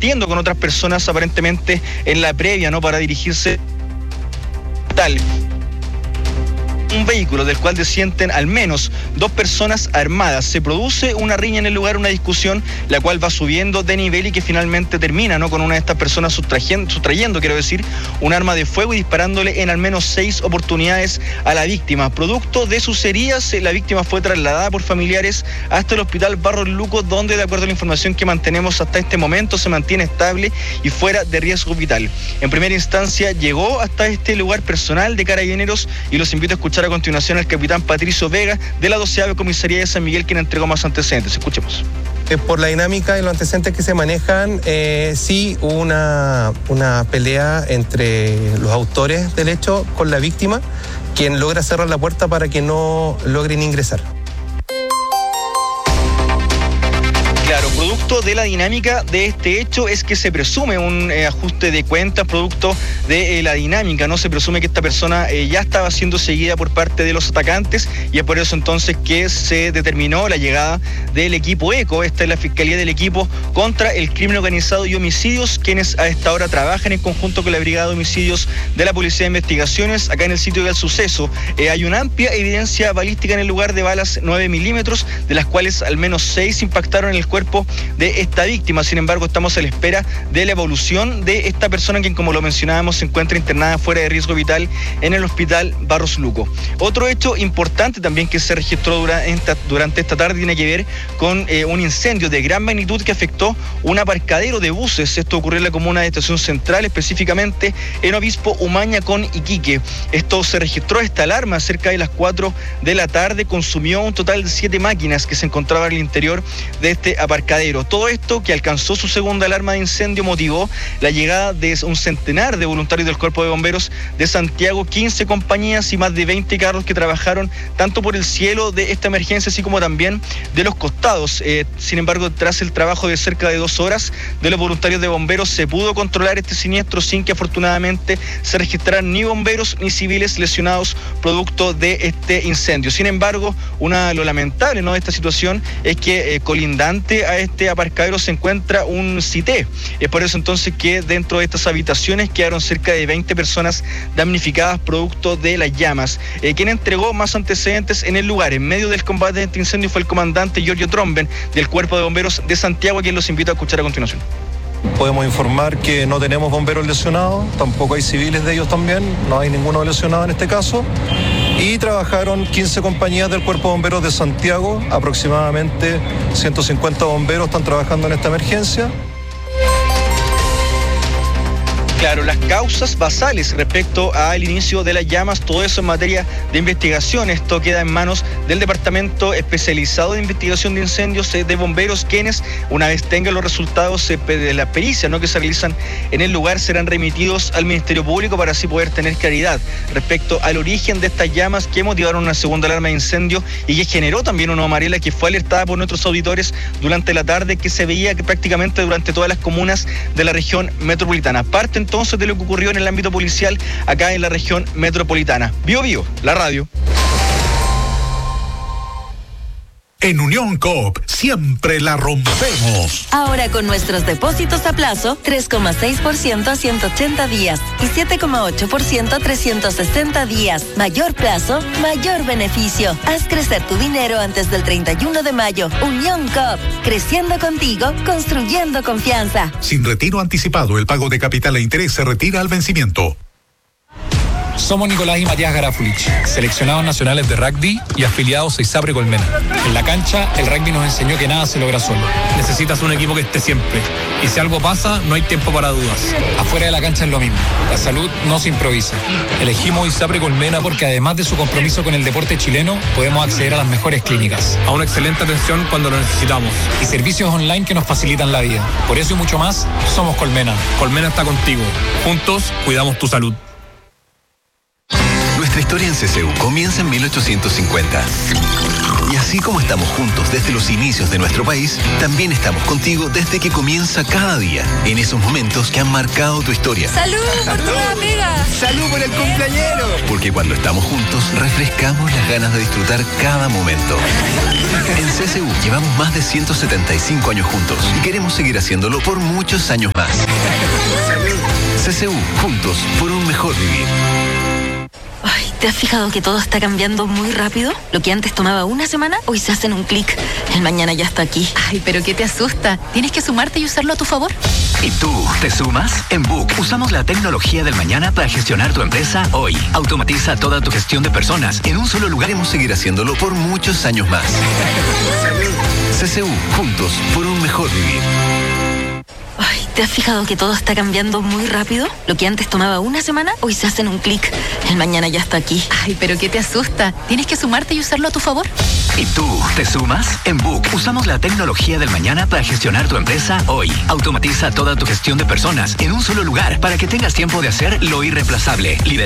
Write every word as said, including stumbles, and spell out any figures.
compartiendo con otras personas aparentemente en la previa, ¿no?, para dirigirse tal. Un vehículo del cual descienden al menos dos personas armadas. Se produce una riña en el lugar, una discusión, la cual va subiendo de nivel y que finalmente termina, ¿no?, con una de estas personas sustrayendo, sustrayendo, quiero decir, un arma de fuego y disparándole en al menos seis oportunidades a la víctima. Producto de sus heridas, la víctima fue trasladada por familiares hasta el hospital Barros Luco, donde, de acuerdo a la información que mantenemos hasta este momento, se mantiene estable y fuera de riesgo vital. En primera instancia llegó hasta este lugar personal de Carabineros y los invito a escuchar a continuación al capitán Patricio Vega de la doceava Comisaría de San Miguel, quien entregó más antecedentes. Escuchemos. Por la dinámica y los antecedentes que se manejan, eh, sí hubo una, una pelea entre los autores del hecho con la víctima, quien logra cerrar la puerta para que no logren ingresar. Claro, producto de la dinámica de este hecho es que se presume un eh, ajuste de cuentas, producto de eh, la dinámica, ¿no? Se presume que esta persona eh, ya estaba siendo seguida por parte de los atacantes y es por eso entonces que se determinó la llegada del equipo ECO. Esta es la Fiscalía del Equipo contra el Crimen Organizado y Homicidios, quienes a esta hora trabajan en conjunto con la Brigada de Homicidios de la Policía de Investigaciones. Acá en el sitio del suceso eh, hay una amplia evidencia balística en el lugar de balas nueve milímetros, de las cuales al menos seis impactaron en el cuerpo de esta víctima. Sin embargo, estamos a la espera de la evolución de esta persona, quien, como lo mencionábamos, se encuentra internada fuera de riesgo vital en el hospital Barros Luco. Otro hecho importante también que se registró durante esta, durante esta tarde tiene que ver con eh, un incendio de gran magnitud que afectó un aparcadero de buses. Esto ocurrió en la comuna de Estación Central, específicamente en Obispo Umaña con Iquique. Esto se registró, esta alarma, cerca de las cuatro de la tarde, consumió un total de siete máquinas que se encontraban en el interior de este aparcadero. Todo esto, que alcanzó su segunda alarma de incendio, motivó la llegada de un centenar de voluntarios del Cuerpo de Bomberos de Santiago, quince compañías y más de veinte carros que trabajaron tanto por el cielo de esta emergencia, así como también de los costados. Eh, sin embargo, tras el trabajo de cerca de dos horas de los voluntarios de bomberos, se pudo controlar este siniestro sin que afortunadamente se registraran ni bomberos ni civiles lesionados producto de este incendio. Sin embargo, una, lo lamentable, ¿no?, de esta situación es que eh, colindante a este aparcadero se encuentra un CITE. Es por eso entonces que dentro de estas habitaciones quedaron cerca de veinte personas damnificadas producto de las llamas. Eh, quien entregó más antecedentes en el lugar, en medio del combate de este incendio, fue el comandante Giorgio Tromben del Cuerpo de Bomberos de Santiago, a quien los invito a escuchar a continuación. Podemos informar que no tenemos bomberos lesionados, tampoco hay civiles de ellos también, no hay ninguno lesionado en este caso. Y trabajaron quince compañías del Cuerpo de Bomberos de Santiago, aproximadamente ciento cincuenta bomberos están trabajando en esta emergencia. Claro, las causas basales respecto al inicio de las llamas, todo eso en materia de investigación. Esto queda en manos del Departamento Especializado de Investigación de Incendios de Bomberos, quienes, una vez tengan los resultados de la pericia, ¿no?, que se realizan en el lugar, serán remitidos al Ministerio Público para así poder tener claridad respecto al origen de estas llamas que motivaron una segunda alarma de incendio y que generó también una amarela que fue alertada por nuestros auditores durante la tarde, que se veía que prácticamente durante todas las comunas de la región metropolitana. Parte entonces de lo que ocurrió en el ámbito policial acá en la región metropolitana. Bio Bio, la radio. En Unión Coop siempre la rompemos. Ahora con nuestros depósitos a plazo, tres coma seis por ciento a ciento ochenta días y siete coma ocho por ciento a trescientos sesenta días. Mayor plazo, mayor beneficio. Haz crecer tu dinero antes del treinta y uno de mayo. Unión Coop, creciendo contigo, construyendo confianza. Sin retiro anticipado, el pago de capital e interés se retira al vencimiento. Somos Nicolás y Matías Garafulich, seleccionados nacionales de rugby y afiliados a ISAPRE Colmena. En la cancha, el rugby nos enseñó que nada se logra solo. Necesitas un equipo que esté siempre. Y si algo pasa, no hay tiempo para dudas. Afuera de la cancha es lo mismo. La salud no se improvisa. Elegimos ISAPRE Colmena porque además de su compromiso con el deporte chileno, podemos acceder a las mejores clínicas, a una excelente atención cuando lo necesitamos y servicios online que nos facilitan la vida. Por eso y mucho más, somos Colmena. Colmena está contigo. Juntos, cuidamos tu salud. Nuestra historia en C C U comienza en mil ochocientos cincuenta. Y así como estamos juntos desde los inicios de nuestro país, también estamos contigo desde que comienza cada día, en esos momentos que han marcado tu historia. ¡Salud por tu nueva pega! ¡Salud por el cumpleañero! Porque cuando estamos juntos, refrescamos las ganas de disfrutar cada momento. En C C U llevamos más de ciento setenta y cinco años juntos y queremos seguir haciéndolo por muchos años más. C C U, juntos por un mejor vivir. Ay, ¿te has fijado que todo está cambiando muy rápido? Lo que antes tomaba una semana, hoy se hace en un clic. El mañana ya está aquí. Ay, pero ¿qué te asusta? Tienes que sumarte y usarlo a tu favor. ¿Y tú, te sumas? En Book usamos la tecnología del mañana para gestionar tu empresa hoy. Automatiza toda tu gestión de personas en un solo lugar. Queremos seguir haciéndolo por muchos años más. C C U, juntos por un mejor vivir. Ay, ¿te has fijado que todo está cambiando muy rápido? Lo que antes tomaba una semana, hoy se hace en un clic. El mañana ya está aquí. Ay, pero ¿qué te asusta? Tienes que sumarte y usarlo a tu favor. ¿Y tú, te sumas? En Book usamos la tecnología del mañana para gestionar tu empresa hoy. Automatiza toda tu gestión de personas en un solo lugar para que tengas tiempo de hacer lo irreemplazable. Lider-